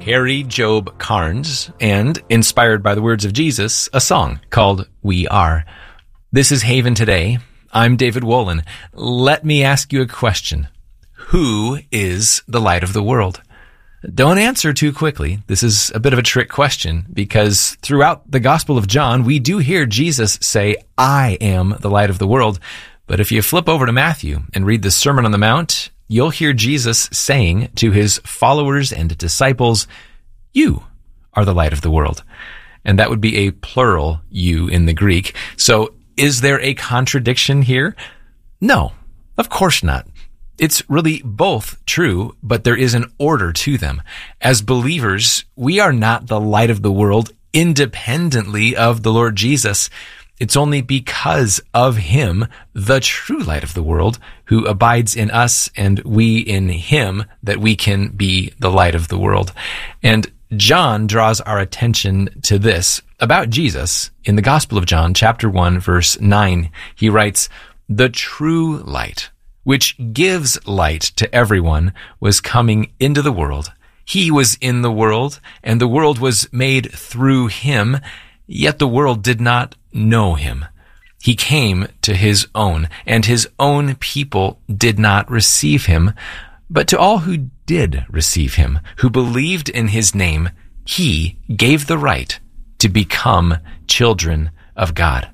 Harry Job Carnes, and, inspired by the words of Jesus, a song called We Are. This is Haven Today. I'm David Wolin. Let me ask you a question. Who is the light of the world? Don't answer too quickly. This is a bit of a trick question because throughout the Gospel of John, we do hear Jesus say, I am the light of the world. But if you flip over to Matthew and read the Sermon on the Mount, you'll hear Jesus saying to his followers and disciples, you are the light of the world. And that would be a plural you in the Greek. So is there a contradiction here? No, of course not. It's really both true, but there is an order to them. As believers, we are not the light of the world independently of the Lord Jesus. It's only because of him, the true light of the world, who abides in us and we in him, that we can be the light of the world. And John draws our attention to this about Jesus in the Gospel of John, chapter 1, verse 9. He writes, the true light, which gives light to everyone, was coming into the world. He was in the world, and the world was made through him, yet the world did not know him. He came to his own, and his own people did not receive him. But to all who did receive him, who believed in his name, he gave the right to become children of God.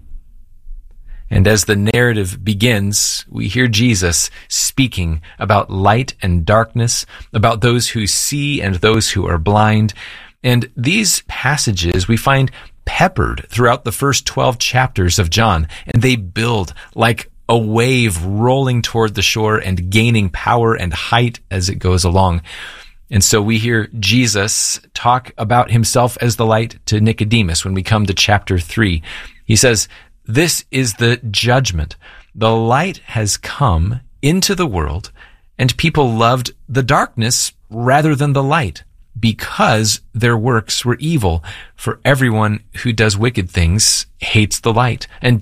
And as the narrative begins, we hear Jesus speaking about light and darkness, about those who see and those who are blind. And these passages we find peppered throughout the first 12 chapters of John, and they build like a wave rolling toward the shore and gaining power and height as it goes along. And so we hear Jesus talk about himself as the light to Nicodemus when we come to chapter 3. He says, this is the judgment. The light has come into the world, and people loved the darkness rather than the light, because their works were evil. For everyone who does wicked things hates the light and